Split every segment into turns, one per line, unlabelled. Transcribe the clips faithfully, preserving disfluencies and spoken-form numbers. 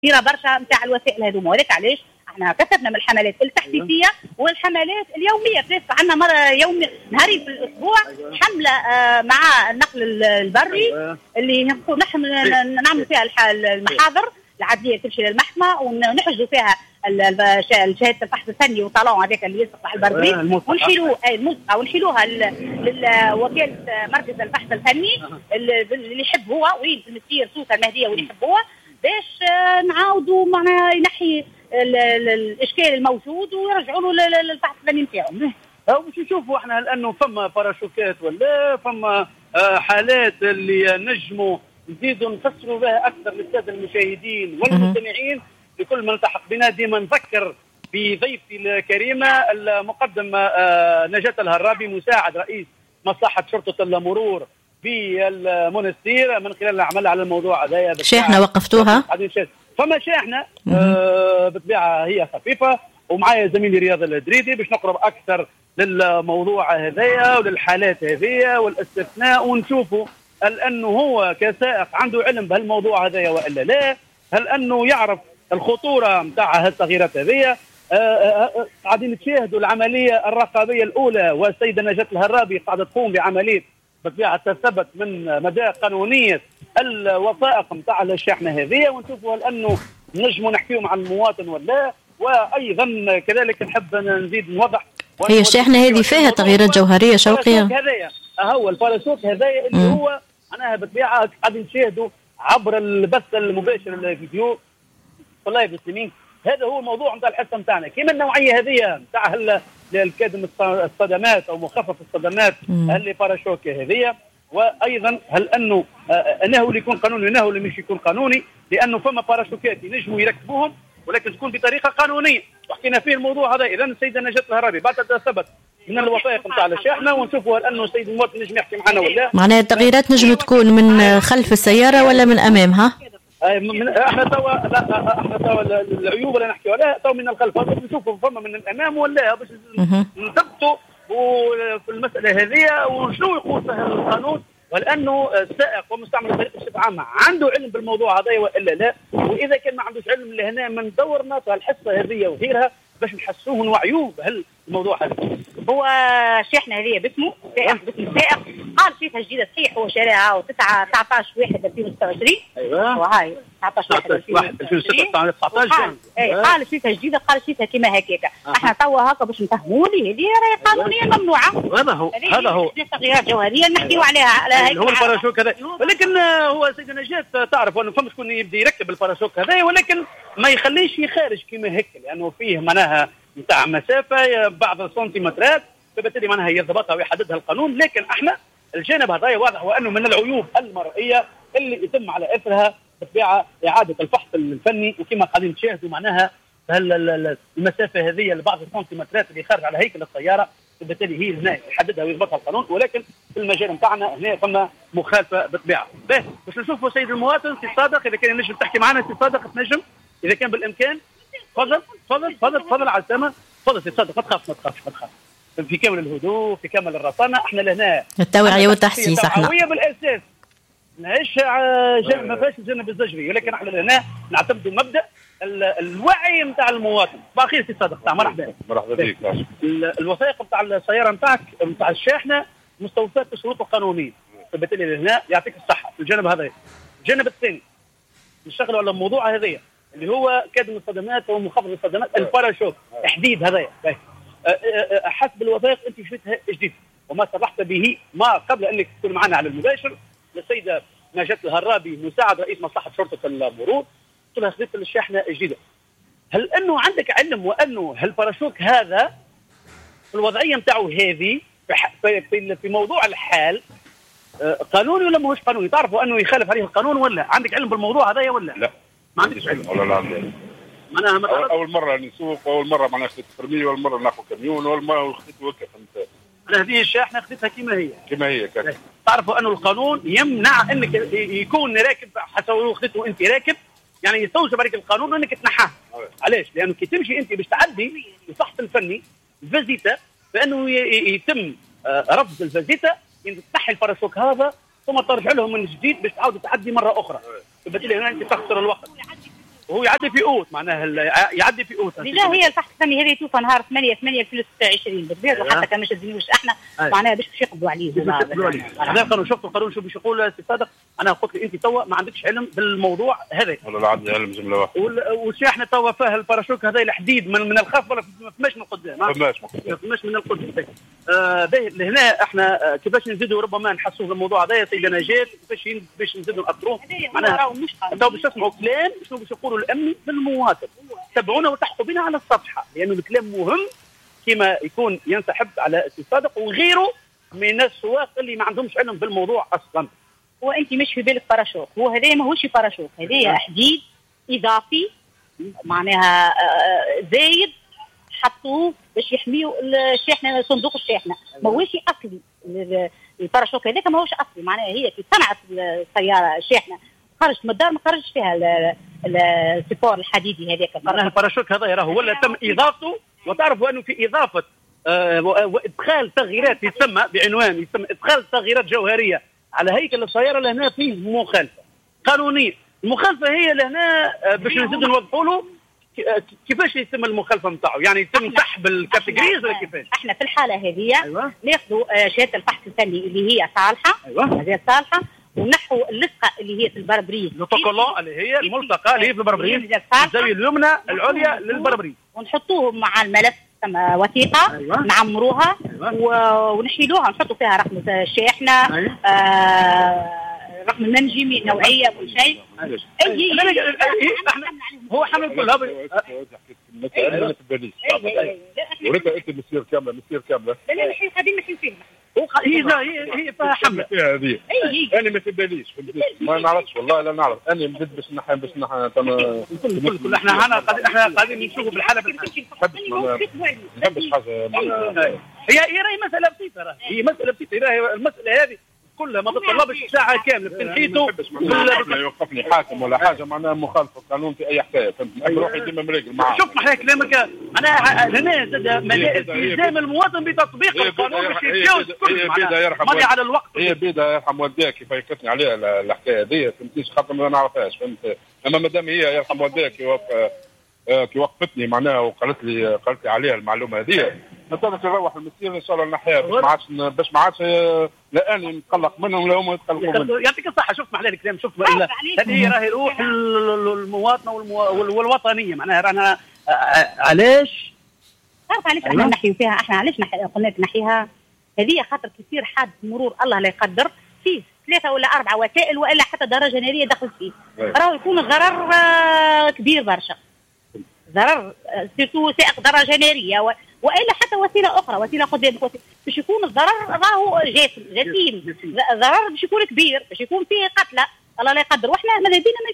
كثيره برشا نتاع الوسائل هذوما، ولكن علاش احنا كثفنا من الحملات التحفيزيه والحملات اليوميه، بليس عندنا مره يومي نهاري في الاسبوع حمله آه مع النقل البري اللي نحن نعمل فيها المحاضر العاديه تمشي للمحكمه ونحجزوا فيها شهاده الفحص الفني والطالون هذاك اللي يلصق على البربري ونشيلوه الملصقه ونشيلوها لوكاله مركز البحث الفني اللي يحب هو وين المسير سوسه المهديه واللي يحبوها باش نعاودوا معناها ينحي الاشكال الموجود ويرجعوا له للبحث الفني نتاعو.
باش نشوفوا احنا لانه فما باراشوكات ولا فما حالات اللي نجموا نزيدوا نفسروا بها اكثر للساده المشاهدين والمستمعين. لكل من التحق بنا ديما نذكر بضيفتي الكريمه المقدم نجاة الهرابي مساعد رئيس مصلحه شرطه المرور بالمنستير من خلال العمل على الموضوع هذايا.
شاحنه وقفتوها؟
فما شاحنه آه بطبيعه هي خفيفه ومعايا زميلي رياض الدريدي باش نقرب اكثر للموضوع هذايا وللحالات هذيا والاستثناء ونشوفوا هل انه هو كسائق عنده علم بهالموضوع هذايا والا لا، هل انه يعرف الخطوره نتاع هالتغييرات هذيا. قاعدين نشاهدوا العمليه الرقابيه الاولى والسيده نجاة الهرابي قاعده تقوم بعمليه بطبيعه تثبت من مدى قانونيه الوثائق نتاع الشاحنه هذه ونشوفوا هل انه نجموا نحكيوا مع المواطن ولا. وايضا كذلك نحب نزيد نوضح
هي الشاحنه هذه فيها تغييرات جوهريه شوقيه.
هذايا هو الباراشوت هذايا اللي مم. هو معناها بطبيعه قاعدين نشاهدوا عبر البث المباشر الفيديو والله المسلمين. هذا هو الموضوع نتاع الحصه نتاعنا كيما النوعيه هذه نتاع الكادم الصدمات او مخفف الصدمات اللي باراشوك هذه. وايضا هل انه انه اللي يكون قانوني انه اللي مش يكون قانوني لانه فما باراشوكات ينجموا يركبوهم ولكن تكون بطريقه قانونيه وحكينا فيه الموضوع هذا. اذا السيده نجاة الهرابي بعد ثبت من الوثائق نتاع الشاحنه ونشوفوا هل انه السيد المواطن نجم يحكي معنا ولا.
معناها التغييرات نجم تكون من خلف السياره ولا من امامها؟
احنا توا احنا توا العيوب اللي نحكيوا عليها توا من الخلف نشوفوا فما من الامام ولا باش نثبتوا في المساله هذه وشنو يقول فيها القانون ولانه السائق ومستعمل الطريق بصفه عامه عنده علم بالموضوع هذا والا لا. واذا كان ما عندوش علم لهنا من دورنا في الحصه هذه وغيرها باش نحسوه ونوعيوه بهالموضوع هذا.
هو الشاحنه هذه باسمه سائق باسم السائق قال فيها جديده صحيح هو شارعها تسعطاش واحد ألفين وستة وعشرين.
ايوه
وهاي تسعطاش واحد ألفين وستة عشر اي قال فيها جديده قال فيها كيما هكاك. آه. احنا توا هكا باش نفهموا لي هذه راهي قانونيه ممنوعه.
هذا هو هذا هو
تغييرات جوهريه نحكيوا عليها على هيك
هو الباراشوك هذا. ولكن هو سيدنا نجاة تعرف انه فما شكون يبدا يركب الباراشوك هذا ولكن ما يخليش يخارج كيما هيك لانه فيه معناها نتاع مسافه بعض السنتيمترات فبالتالي معناها يضبطها ويحددها القانون. لكن احنا الجانب هذا واضح وانه من العيوب المرئيه اللي يتم على اثرها بطبيعه اعاده الفحص الفني وكما قاعدين تشاهدوا معناها المسافه هذه لبعض السنتيمترات اللي خارج على هيكل السياره فبالتالي هي هنا يحددها ويضبطها القانون. ولكن في المجال نتاعنا هنا فما مخالفه بالطبيعه. باهي باش نشوفوا سيد المواطن سي صادق اذا كان نجم تحكي معنا سي صادق تنجم اذا كان بالامكان. تفضل تفضل تفضل تفضل على السماء تفضل سي صادق. ما تخافش ما تخافش ما تخافش في كامل الهدوء في كامل الرصانه. احنا لهنا
التوعيه والتحسيس احنا
توعيه بالاساس ماهيش جانب ما فيهاش الجانب الزجري ولكن احنا لهنا نعتمدوا مبدا الوعي نتاع المواطن. باخير سي صادق تاع مرحبا
مرحبا بك.
الوثائق نتاع السياره نتاعك نتاع الشاحنه مستوفاه بالشروط القانونيه فبالتالي لهنا يعطيك الصحه. في الجانب هذا الجانب الثاني نشتغلوا على الموضوع هذايا اللي هو كادم الصدمات ومخفض الصدمات الباراشوت تحديد هذايا. حسب الوثائق انت شفتها جديد وما صرحت به ما قبل انك تكون معنا على المباشر للسيده نجاة الهرابي مساعد رئيس مصلحه شرطه المرور قلت لها خذيت الشاحنه الجديده. هل انه عندك علم وانه هالباراشوت هذا الوضعيه نتاعو هذه في في في موضوع الحال قانوني ولا ماهوش قانوني؟ تعرفوا انه يخالف عليه القانون ولا عندك علم بالموضوع هذا ولا
لا؟
ما عندكش علم
والله لا عندي.
معناها
أول, اول مره نسوق اول مره معناها خذيت فرمي اول مره ناخذ كاميون اول مره خذيت وكا فهمت.
هذه الشاحنه خذيتها كما هي
كما هي كذا.
تعرفوا انه القانون يمنع انك يكون راكب حتى خذيته انت راكب يعني يستوجب عليك القانون انك تنحاه. علاش؟ لانه كي تمشي انت باش تعدي الفحص الفني الفازيتا فانه يتم رفض الفازيتا تنحي الباراشوك هذا ثم ترجع لهم من جديد باش تعاود تعدي مره اخرى. فبالتالي هنا انت تخسر الوقت. وهو يعدي في اوت معناها يعدي في اوت.
ديجا هي الفحص الفني هذه توفى نهار ثمانية ثمانية ألفين وستة وعشرين بالبيض، وحتى كان مش الدنيوش احنا معناها باش باش يقبضوا عليه.
هذا القانون شفتوا القانون شو باش يقول سي صادق؟ انا قلت لي انت توا ما عندكش علم بالموضوع هذا.
والله لا عندي علم جمله واحده.
والشيء احنا توا فيه الباراشوك هذا الحديد من, من الخلف ولا ما فماش من القدام؟
ما فماش
ما فماش من القدام. آه لهنا احنا كيفاش نزيدوا ربما نحسوا بالموضوع هذا يا سيدي نجاة، كيفاش باش نزيدوا نأثروه معناها تو باش تسمعوا كلام شنو باش يقولوا الامني بالمواطن. تابعونا وتحكوا بنا على الصفحه لانه الكلام مهم كما يكون ينسحب على السي صادق وغيره من السواق اللي ما عندهمش علم بالموضوع اصلا.
وانت مش في بالك باراشوك، هو هذا ماهوش باراشوك، هذا حديد اضافي معناها زايد حطوه باش يحميوا الشاحنه صندوق الشاحنه، ماهوش اصلي. الباراشوك هذاك ماهوش اصلي، معناها هي كي صنعت السياره الشاحنه خرجت من الدار ما خرجش فيها السيبور الحديدي هذاك.
الباراشوك هذا راه هو اللي تم اضافته، وتعرفوا انه في اضافه آه وادخال تغييرات يسمى بعنوان يسمى ادخال تغييرات جوهريه على هيكل السياره لهنا فيه مخالفه قانونيه. المخالفه هي لهنا آه باش نزيدوا نوضحوا له كيفاش يتم المخالفه نتاعو، يعني يتم سحب الكاتيجوريز ولا كيفاش؟
احنا في الحاله هذه أيوة. ناخذوا شهاده الفحص الفني اللي هي صالحه
ايوه
هذه صالحه، ونحو اللصقه اللي هي في البربريز
البروتوكول اللي هي الملصقه اللي هي في البربريز الزاويه اليمنى العليا للبربريز،
ونحطوهم مع الملف وثيقه أيوة. نعمروها أيوة. ونحيلوها نحطوا فيها رقم الشاحنه أيوة. آه رقم المنجمي النوعيه كل شيء.
اي هو حمل كلها
المسائل ما تبانيش وريت انت مسير كامله مسير كامله
لا لا الحين قاعدين نحكي فيها
هي هي هي فيها حمله
فيها هذه انا ما تبانيش ما نعرفش والله لا نعرف انا بديت باش نحن باش نحن
كل كل احنا احنا احنا قاعدين نشوفوا بالحاله بالحاله
ما نحبش حاجه
هي هي راهي مساله بسيطه راهي هي مساله بسيطه راهي المساله هذه كلها ما تتطلبش ساعه كامله بتنحيته
لا يوقفني حاكم ولا حاجه معناها مخالفه القانون في اي حكايه فهمت نحب روحي ديما مريقل معاه.
شوف محيا كلامك معناها هنا زاد التزام المواطن بتطبيق القانون باش يتجاوز كل معناها على الوقت.
هي بيدا يرحم والديك كيف يكتني عليها الحكايه هذه فهمتيش خاطر ما نعرفهاش فهمت. اما مادام هي يرحم والديك كي وقفتني معناها وقالت لي قالت لي عليها المعلومه هذه نترك نروح المسير ان شاء الله نحيها باش ما عادش باش ما عادش لا اني نتقلق منهم لا هما يتقلقوا مني.
يعطيك الصحه. شوف محلى الكلام شوف هذه هي راهي روح المواطنه والوطنيه معناها رانا علاش
تعرف علاش احنا نحيو فيها احنا علاش قلنا نحيها هذه خاطر كثير حادث مرور الله لا يقدر فيه ثلاثه ولا اربعه وسائل والا حتى درجه ناريه دخلت فيه راهو يكون الضرر كبير برشا ضرر سيرتو سائق درجه ناريه و... والا حتى وسيله اخرى وسيله قدامك باش يكون الضرر راهو جاسم جسيم ضرر باش يكون كبير باش يكون فيه قتلى الله لا يقدر واحنا ماذا بينا ما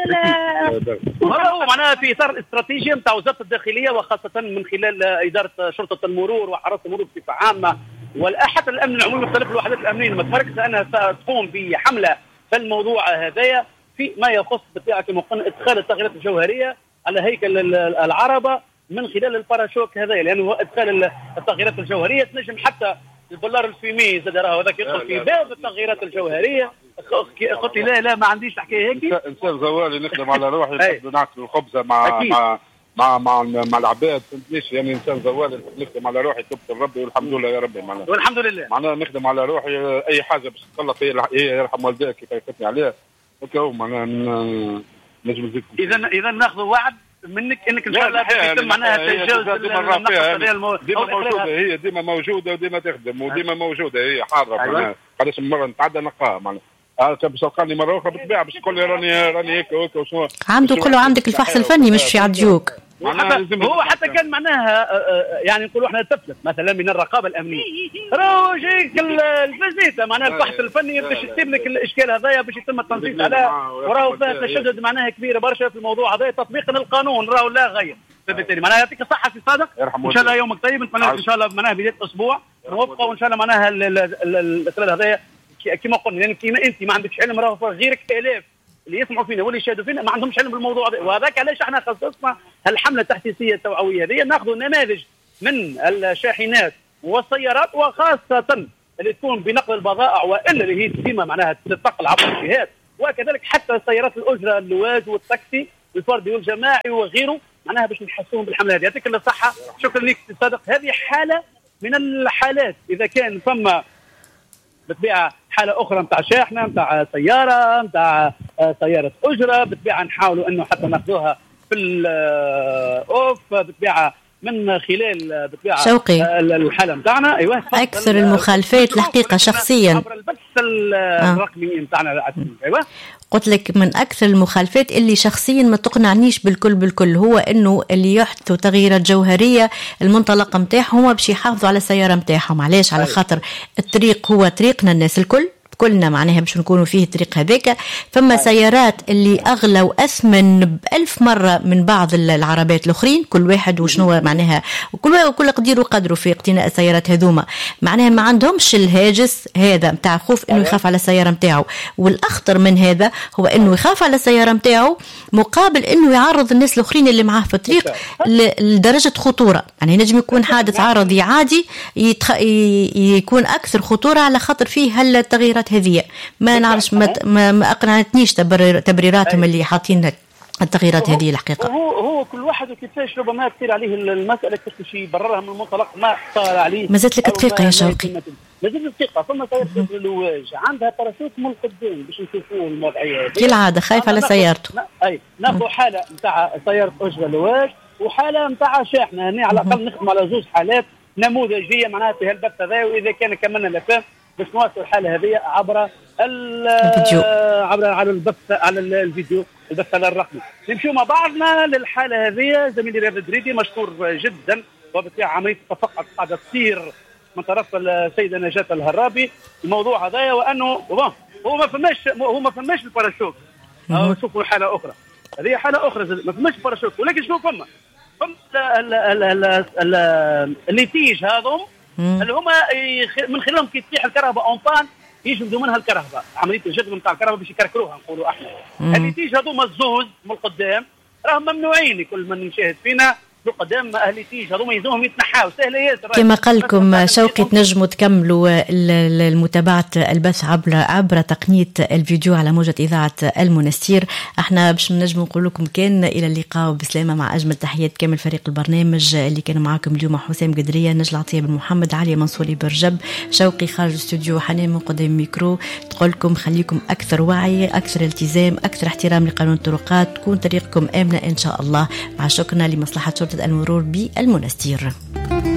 يكونش
هو معناها في اطار الاستراتيجيه نتاع وزاره الداخليه وخاصه من خلال اداره شرطه المرور وحراسه المرور بصفه عامه وحتى الامن العمومي مختلف الوحدات الامنيه المتفرقه انها ستقوم بحمله في الموضوع هذايا فيما يخص بالطبيعه كما قلنا ادخال التغييرات الجوهريه على هيكل العربه من خلال الباراشوك هذايا لانه ادخال التغييرات الجوهريه تنجم حتى البولار الفيمي زاد راه هذاك يدخل في باب التغييرات الجوهريه. قلت لا لا ما عنديش الحكايه هيك
انسان زوالي نخدم على روحي نحب ناكل الخبزه مع مع مع مع, مع العباد فهمتنيش يعني انسان زوالي نخدم على روحي تبت ربي والحمد لله يا ربي معناها
والحمد لله معناها
نخدم على روحي اي حاجه باش تطلق هي يرحم والديك كيف يفتني عليها هكا هو معناها نجم نزيد.
اذا اذا ناخذ وعد منك انك ان شاء الله يتم معناها تجاوز
النقص ديما موجوده هي ديما موجوده وديما تخدم وديما موجوده هي حاضره معناها قداش مره نتعدى نلقاها معناها اه باش تلقاني مره اخرى بالطبيعه باش تقول لي راني راني هيك وهيك وشنو
عنده كله عندك الفحص الفني مش يعديوك
هو حتى كان معناها يعني نقولوا احنا تفلت مثلا من الرقابه الامنيه راهو جايك الفيزيتا معناها الفحص الفني باش يتم لك الاشكال هذايا باش يتم التنصيص عليه وراهو فيها تشدد معناها كبيره برشا في الموضوع هذا تطبيقا للقانون راهو لا غير فبالتالي معناها يعطيك الصحه في صادق ان شاء الله يومك طيب نتمنى ان شاء الله معناها بدايه اسبوع نوفقوا وان شاء الله معناها الاسترال هذايا كما قلنا يعني كيما انت ما عندكش علم راهو غيرك الاف اللي يسمعوا فينا واللي يشاهدوا فينا ما عندهمش علم بالموضوع هذا وهذاك علاش احنا خصصنا الحمله التحسيسيه التوعويه هذه ناخذ نماذج من الشاحنات والسيارات وخاصه اللي تكون بنقل البضائع والا اللي هي ديما معناها تتنقل عبر الجهات وكذلك حتى سيارات الاجره اللواج والتاكسي الفردي والجماعي وغيره، معناها باش نحسوهم بالحمله هذه. يعطيك الصحه، شكرا لك صادق. هذه حاله من الحالات، اذا كان ثم بالطبيعه حاله اخرى نتاع شاحنه نتاع سياره نتاع سياره اجره، بالطبيعه نحاولوا انه حتى ناخذوها في الاوف بالطبيعه من خلال بالطبيعه
شوقي
الحاله نتاعنا. ايوه
اكثر المخالفات الحقيقه شخصيا
عبر البث الرقمي نتاعنا. ايوه
قلت لك من أكثر المخالفات اللي شخصيا ما تقنعنيش بالكل بالكل هو إنه اللي يحدثوا تغييرات جوهرية المنطلق متاعهم باش يحافظوا على السيارة متاعهم. علاش؟ على خاطر الطريق هو طريقنا الناس الكل كلنا معناها باش نكونوا فيه الطريق هذاك. فما سيارات اللي أغلى وأثمن بألف مرة من بعض العربات الآخرين، كل واحد وشنو معناها وكل وكل قدير وقدره في اقتناء السيارات هذوما. معناها ما عندهمش الهاجس هذا متاع خوف إنه يخاف على السيارة متاعه. والأخطر من هذا هو إنه يخاف على السيارة متاعه مقابل إنه يعرض الناس الآخرين اللي معاه في الطريق لدرجة خطورة. يعني نجم يكون حادث عرضي عادي يتخ... يكون أكثر خطورة على خاطر فيه هالتغييرات هذه. ما نعرفش ما, ما أقنعتنيش تبرير تبريراتهم اللي حاطين التغييرات هذه الحقيقة.
هو هو كل واحد وكيفاش ربما تصير عليه المسألة كيفاش يبررها من المنطلق ما صار عليه.
ما زالت لك دقيقة يا شوقي.
ما زالت دقيقة. ثم سيارة الزواج عندها باراشوت من القدام باش نشوفوه الوضعية
كالعادة خايف على سيارته.
أي ناخذ حالة نتاع سيارة أجرة لواج وحالة نتاع شاحنة. هنا على الأقل نخدم على زوج حالات نموذجية معناها في هالبث هذا. وإذا كان كملنا الأفلام باش نواصل الحالة هذه عبر الفيديو عبر على البث على الفيديو البث الرقمي. نمشيو مع بعضنا للحالة هذه. زميلي رياض الدريدي مشكور جدا، وبالتالي عملية التفقد قاعدة تصير من طرف السيدة نجاة الهرابي الموضوع هذايا، وأنه هو ما فماش هو ما فماش الباراشوت. شوفوا حالة أخرى، هذه حالة أخرى ما فماش الباراشوت. ولكن شوف فما فما الليتيج هذم اللي هما من خلالهم كي تطيح الكهرباء اون بان يجبدوا منها الكهرباء، عمليه الجذب نتاع الكهرباء باش يكركروها نقولوا احنا. اللي تيجي هذوما الزوز من القدام راهم ممنوعين. كل من يشاهد فينا بالقدام اهلي تيجي هذوما يلزمهم يتنحاو سهله ياسر.
كما قال لكم شوقي تنجموا تكملوا المتابعه البث عبر عبر تقنيه الفيديو على موجه اذاعه المنستير. احنا باش نجموا نقول لكم كان الى اللقاء وبسلامه مع اجمل تحيات كامل فريق البرنامج اللي كانوا معاكم اليوم: حسام قدريه، نجل عطيه بن محمد، علي منصوري برجب، شوقي خارج الاستوديو، حنان من قدام الميكرو. تقول لكم خليكم اكثر وعي، اكثر التزام، اكثر احترام لقانون الطرقات، تكون طريقكم امنه ان شاء الله، مع شكرنا لمصلحه شرطه المرور بالمنستير.